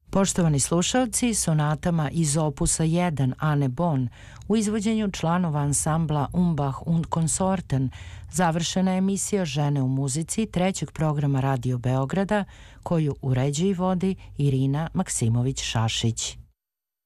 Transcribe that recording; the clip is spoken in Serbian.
Poštovani slušalci, sonatama iz opusa 1 Ane Bon u izvođenju članova ansambla Umbach und Konsorten završena je emisija Žene u muzici trećeg programa Radio Beograda koju uređuje i vodi Irina Maksimović-Šašić.